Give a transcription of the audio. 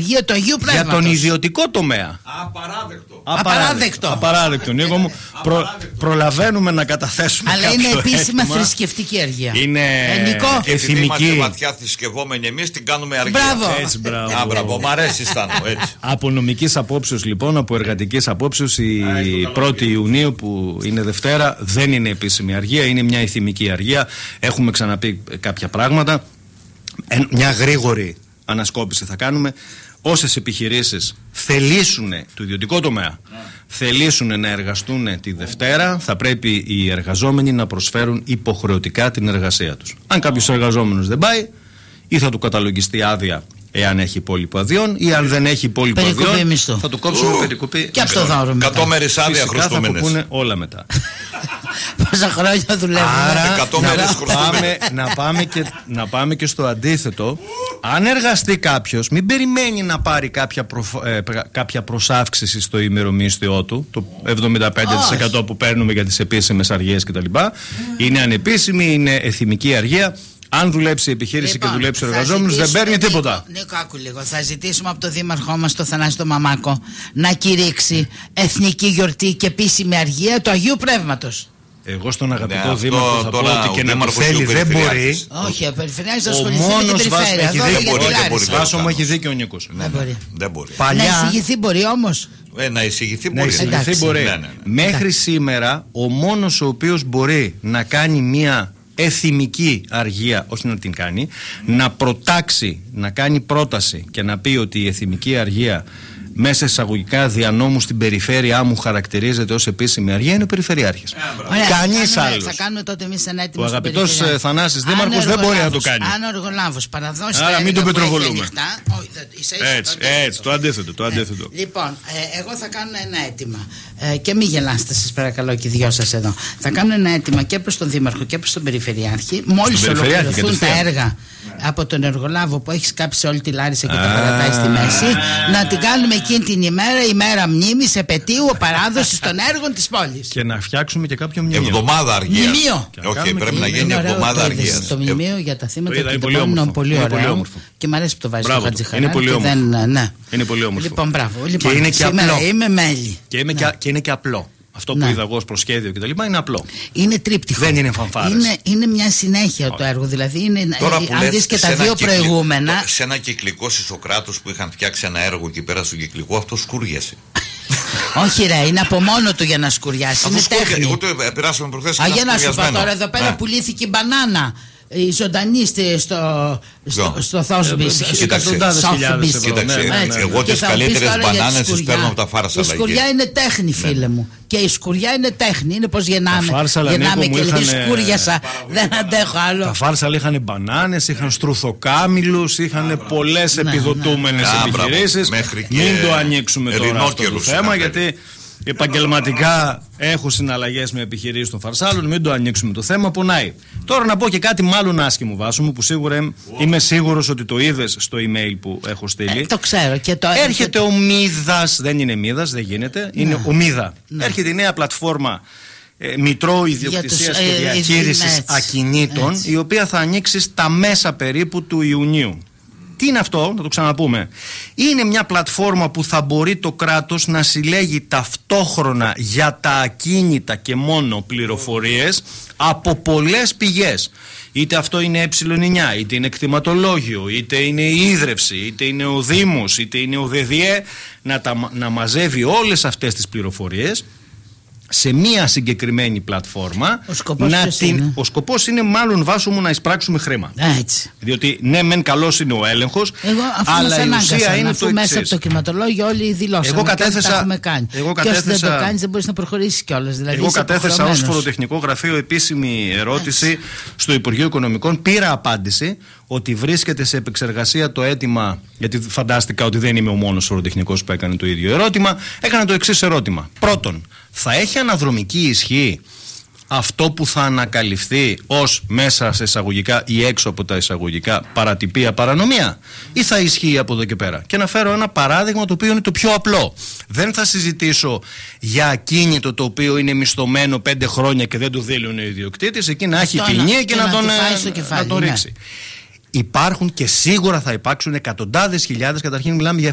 αργία του Αγίου Πνεύματος. Για τον ιδιωτικό τομέα. Απαράδεκτο. Νίκο μου, προλαβαίνουμε να καταθέσουμε. Αλλά είναι επίσημα θρησκευτική αργία. Είναι εθιμική. Είμαστε βαθιά θρησκευόμενοι εμείς, την κάνουμε αργία. Μπράβο. Μ' αρέσει, Στάνο, έτσι. Από νομικής απόψεως λοιπόν, από εργατικής απόψεως, η 1η Ιουνίου που είναι Δευτέρα δεν είναι επίσημη αργία, είναι μια ηθιμική αργία. Έχουμε ξαναπεί κάποια πράγματα. Μια γρήγορη ανασκόπηση θα κάνουμε. Όσες επιχειρήσεις θελήσουν, του ιδιωτικού τομέα, θελήσουν να εργαστούν τη Δευτέρα, θα πρέπει οι εργαζόμενοι να προσφέρουν υποχρεωτικά την εργασία τους. Αν κάποιος εργαζόμενος δεν πάει, ή θα του καταλογιστεί άδεια εάν έχει υπόλοιπο αδειών, ή αν δεν έχει υπόλοιπο αδειών, θα του κόψουμε περικοπή. Και από το δώρο μετά. 100 μέρες άδεια Χριστούμενες. Θα πούνε όλα μετά. Πόσα χρόνια δουλεύουμε. Άρα να πάμε και στο αντίθετο. Αν εργαστεί κάποιος, μην περιμένει να πάρει κάποια προσάυξηση στο ημερομίσθιό του, το 75% που παίρνουμε για τις επίσημες αργίες κτλ. Είναι ανεπίσημη, είναι εθιμική αργία. Αν δουλέψει η επιχείρηση και δουλέψει ο εργαζόμενος, δεν παίρνει τίποτα. Νίκο, άκου λίγο. Θα ζητήσουμε από τον δήμαρχό μας, τον Θανάση τον Μαμάκο, να κηρύξει εθνική γιορτή και επίσημη αργία του Αγίου Πνεύματος. Εγώ στον αγαπητό δήμαρχο θα πω ότι και να το θέλει δεν μπορεί. Όχι, ο περιφερειάρχης θα ασχοληθεί με την περιφέρεια. Βάσο μου έχει δίκιο ο Νίκος. Δεν μπορεί. Να εισηγηθεί μπορεί όμως. Να εισηγηθεί μπορεί. Μέχρι σήμερα ο μόνος ο οποίος μπορεί να κάνει μια εθιμική αργία, όχι να την κάνει, να προτάξει, να κάνει πρόταση και να πει ότι η εθιμική αργία μέσα εισαγωγικά δια νόμου στην περιφέρειά μου χαρακτηρίζεται ως επίσημη αργία, είναι ο περιφερειάρχης. Κανείς άλλος. Θα κάνουμε τότε εμείς ένα έτοιμο. Ο αγαπητός Θανάσης Δήμαρχος δεν μπορεί να το κάνει. Αν ο εργολάβος παραδώσει τα έργα που έχει ανοιχτά, έτσι, το αντίθετο. Λοιπόν, εγώ θα κάνω ένα αίτημα και μην γελάστε σας παρακαλώ και οι δυο σας εδώ. Θα κάνω ένα αίτημα και προς τον Δήμαρχο και προς τον Περιφερειάρχη. Μόλις ολοκληρωθούν τα έργα από τον εργολάβο που έχει σκάψει όλη τη Λάρισα και τα παρατάει στη μέση, να την κάνουμε εκείνη την ημέρα μνήμης επετείου παράδοσης των έργων της πόλης. Και να φτιάξουμε και κάποιο μνημείο. Εβδομάδα αργίας. Μνημείο. Όχι, πρέπει να γίνει εβδομάδα αργίας. Το μνημείο για τα θύματα του Τεπώνου είναι πολύ ωραίο. Και μου αρέσει που το βάζει το Χατζηχαράκη. Είναι πολύ όμορφο. Είναι πολύ όμορφο. Λοιπόν, μπράβο. Και σήμερα είμαι μέλη. Και είναι και απλό. Αυτό που είδα εγώ ως προσχέδιο και τα λοιπά είναι απλό. Είναι τρίπτυχο. Δεν είναι φανφάρες. Είναι μια συνέχεια το έργο. Δηλαδή, αν δεις και τα δύο προηγούμενα. Σε ένα κυκλικό στη Σοκράτους που είχαν φτιάξει ένα έργο εκεί πέρα στο κυκλικό, αυτό σκούριασε. Όχι, ρε, είναι από μόνο του για να σκουριάσει. Είναι τέχνη. Εγώ το περάσαμε προχθές. Για να σου πω τώρα, εδώ πέρα πουλήθηκε η μπανάνα. Η ζωντανή στο Θόσμπις. Κοίταξε, εγώ τις καλύτερες μπανάνες τις παίρνω από τα Φάρσαλα. Η σκουριά είναι τέχνη, φίλε μου. Και η σκουριά είναι τέχνη. Είναι πως γεννάμε και λέει σκούριασα. Δεν αντέχω άλλο. Τα Φάρσαλα είχαν μπανάνες, είχαν στρουθοκάμιλους, είχαν πολλές επιδοτούμενες επιχειρήσεις. Μην το ανοίξουμε τώρα αυτό το θέμα, γιατί επαγγελματικά έχω συναλλαγές με επιχειρήσεις των Φαρσάλων. Μην το ανοίξουμε το θέμα, πονάει. Τώρα να πω και κάτι μάλλον άσχημο, Βάσο μου, που σίγουρα είμαι σίγουρος ότι το είδες στο email που έχω στείλει. Το ξέρω και το έρχεται ο Μίδας, δεν είναι Μίδας, δεν γίνεται, είναι ο Μίδα. Έρχεται η νέα πλατφόρμα Μητρό Ιδιοκτησίας και Διαχείρισης Ακινήτων, η οποία θα ανοίξει στα μέσα περίπου του Ιουνίου. Τι είναι αυτό, να το ξαναπούμε. Είναι μια πλατφόρμα που θα μπορεί το κράτος να συλλέγει ταυτόχρονα για τα ακίνητα και μόνο πληροφορίες από πολλές πηγές. Είτε αυτό είναι ε9, είτε είναι κτηματολόγιο, είτε είναι η ίδρυυση, είτε είναι ο Δήμος, είτε είναι ο ΔΔΕ, να μαζεύει όλες αυτές τις πληροφορίες σε μία συγκεκριμένη πλατφόρμα. Ο σκοπός είναι μάλλον, Βάσο μου, να εισπράξουμε χρήμα. Έτσι. Διότι ναι, μεν καλός είναι ο έλεγχος, αλλά η ουσία είναι το εξής. Μέσα από το κτηματολόγιο όλοι δηλώσαμε. Εγώ κατέθεσα. Και όσοι δεν το κάνεις δεν μπορείς να προχωρήσεις κιόλας. Δηλαδή εγώ κατέθεσα ως φοροτεχνικό γραφείο επίσημη ερώτηση στο Υπουργείο Οικονομικών. Πήρα απάντηση ότι βρίσκεται σε επεξεργασία το αίτημα, γιατί φαντάστηκα ότι δεν είμαι ο μόνος φοροτεχνικός που έκανε το ίδιο ερώτημα. Έκανα το εξής ερώτημα. Πρώτον, θα έχει αναδρομική ισχύ αυτό που θα ανακαλυφθεί ως μέσα σε εισαγωγικά ή έξω από τα εισαγωγικά παρατυπία, παρανομία, ή θα ισχύει από εδώ και πέρα? Και να φέρω ένα παράδειγμα το οποίο είναι το πιο απλό. Δεν θα συζητήσω για ακίνητο το οποίο είναι μισθωμένο 5 χρόνια και δεν το δήλωνε ο ιδιοκτήτης, εκεί να έχει ποινή και να τον ρίξει. Υπάρχουν και σίγουρα θα υπάρξουν εκατοντάδες χιλιάδες, καταρχήν μιλάμε για